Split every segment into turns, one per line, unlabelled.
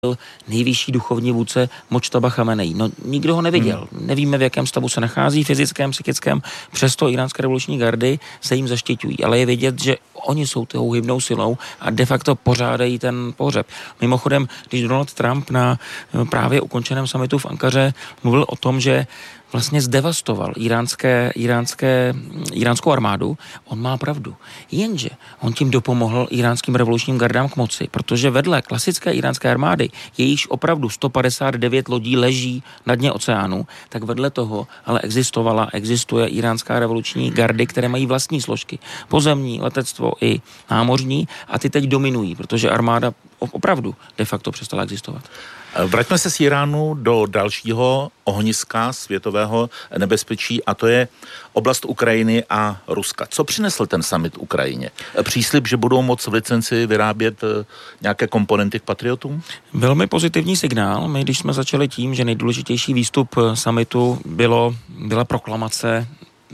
nejvyšší duchovní vůdce Modžtaba Chameneí. No, nikdo ho neviděl. Nevíme, v jakém stavu se nachází, fyzickém, psychickém, přesto iránské revoluční gardy se jim zaštiťují. Ale je vidět, že oni jsou tou hybnou silou a de facto pořádají ten pohřeb. Mimochodem, když Donald Trump na právě ukončeném summitu v mluvil o tom, že vlastně zdevastoval iránskou armádu, on má pravdu. Jenže on tím dopomohl iránským revolučním gardám k moci, protože vedle klasické iránské armády, jejíž opravdu 159 lodí leží na dně oceánu, tak vedle toho ale existuje iránská revoluční gardy, které mají vlastní složky. Pozemní, letectvo i námořní a ty teď dominují, protože armáda opravdu de facto přestala existovat.
Vraťme se z Iránu do dalšího ohniska světového nebezpečí a to je oblast Ukrajiny a Ruska. Co přinesl ten summit Ukrajině? Příslib, že budou moct v licenci vyrábět nějaké komponenty k Patriotům?
Velmi pozitivní signál. My, když jsme začali tím, že nejdůležitější výstup summitu byla proklamace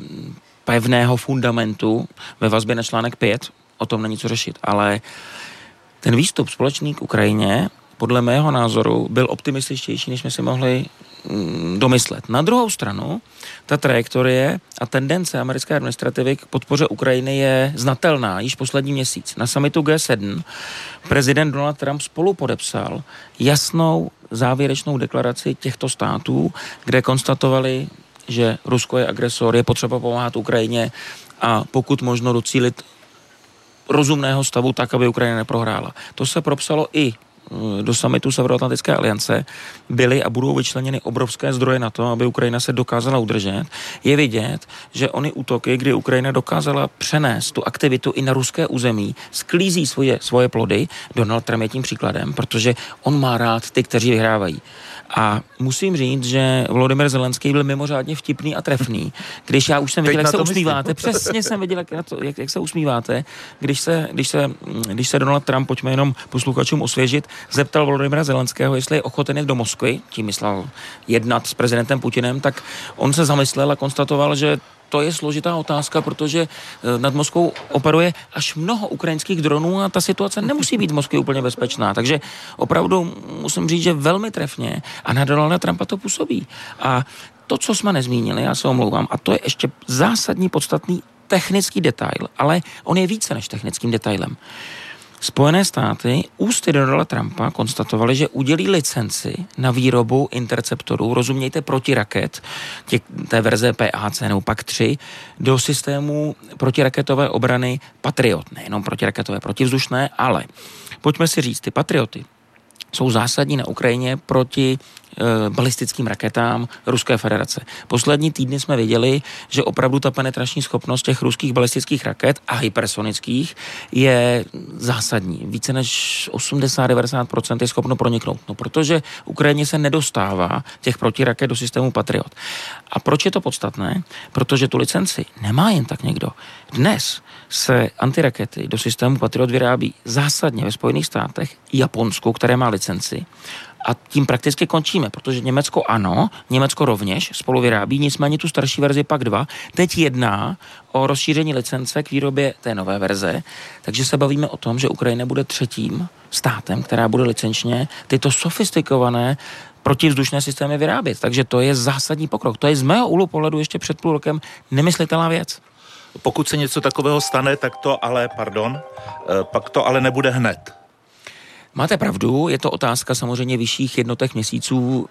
pevného fundamentu ve vazbě na článek 5, o tom není co řešit, ale ten výstup společný k Ukrajině podle mého názoru byl optimističtější, než jsme si mohli domyslet. Na druhou stranu, ta trajektorie a tendence americké administrativy k podpoře Ukrajiny je znatelná již poslední měsíc. Na summitu G7 prezident Donald Trump spolu podepsal jasnou závěrečnou deklaraci těchto států, kde konstatovali, že Rusko je agresor, je potřeba pomáhat Ukrajině a pokud možno docílit rozumného stavu tak, aby Ukrajina neprohrála. To se propsalo i do summitu Severoatlantické aliance. Byly a budou vyčleněny obrovské zdroje na to, aby Ukrajina se dokázala udržet. Je vidět, že ony útoky, kdy Ukrajina dokázala přenést tu aktivitu i na ruské území, sklízí svoje plody. Donald Trump je tím příkladem, protože on má rád ty, kteří vyhrávají. A musím říct, že Volodymyr Zelenský byl mimořádně vtipný a trefný. Když já už jsem viděl, jak se usmíváte, přesně jsem viděl, jak se usmíváte, když se Donald Trump, pojďme jenom posluchačům osvěžit, zeptal Volodymyra Zelenského, jestli je ochoten jít do Moskvy, tím myslel jednat s prezidentem Putinem, tak on se zamyslel a konstatoval, že to je složitá otázka, protože nad Moskvou operuje až mnoho ukrajinských dronů a ta situace nemusí být v Moskvě úplně bezpečná. Takže opravdu musím říct, že velmi trefně a na Donalda Trumpa to působí. A to, co jsme nezmínili, já se omlouvám, a to je ještě zásadní, podstatný technický detail, ale on je více než technickým detailem. Spojené státy ústy Donalda Trumpa konstatovali, že udělí licenci na výrobu interceptorů, rozumějte protiraket, té verze PAC nebo PAC-3, do systému protiraketové obrany Patriot. Nejenom protiraketové, protivzdušné, ale pojďme si říct, ty Patrioty jsou zásadní na Ukrajině proti balistickým raketám Ruské federace. Poslední týdny jsme viděli, že opravdu ta penetrační schopnost těch ruských balistických raket a hypersonických je zásadní. Více než 80-90% je schopno proniknout. No, protože Ukrajině se nedostává těch protiraket do systému Patriot. A proč je to podstatné? Protože tu licenci nemá jen tak někdo. Dnes se antirakety do systému Patriot vyrábí zásadně ve Spojených státech, Japonsku, které má licenci. A tím prakticky končíme, protože Německo ano, Německo rovněž spolu vyrábí, nicméně tu starší verzi PAC 2 teď jedná o rozšíření licence k výrobě té nové verze, takže se bavíme o tom, že Ukrajina bude třetím státem, která bude licenčně tyto sofistikované protivzdušné systémy vyrábět. Takže to je zásadní pokrok. To je z mého úhlu pohledu ještě před půl rokem nemyslitelná věc.
Pokud se něco takového stane, tak pak to ale nebude hned.
Máte pravdu, je to otázka samozřejmě vyšších jednotek měsíců,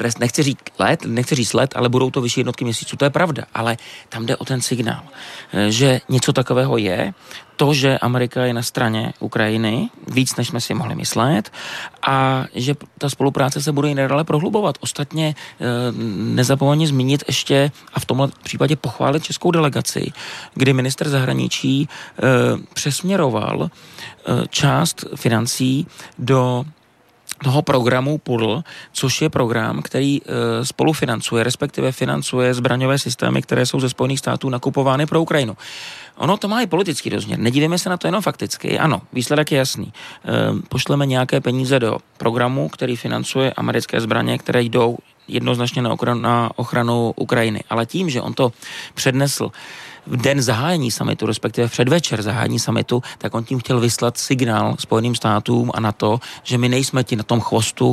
nechci říct let, ale budou to vyšší jednotky měsíců, to je pravda, ale tam jde o ten signál, že něco takového je, to, že Amerika je na straně Ukrajiny, víc, než jsme si mohli myslet, a že ta spolupráce se bude i nadále prohlubovat. Ostatně nezapomeňte zmínit ještě, a v tomhle případě pochválit českou delegaci, kdy ministr zahraničí přesměroval část financí do toho programu PUDL, což je program, který spolufinancuje, respektive financuje zbraňové systémy, které jsou ze Spojených států nakupovány pro Ukrajinu. Ono to má i politický rozměr. Nedívejme se na to jenom fakticky. Ano, výsledek je jasný. Pošleme nějaké peníze do programu, který financuje americké zbraně, které jdou jednoznačně na ochranu Ukrajiny. Ale tím, že on to přednesl v den zahájení summitu, respektive v předvečer zahájení summitu, tak on tím chtěl vyslat signál Spojeným státům a NATO, že my nejsme ti na tom chvostu,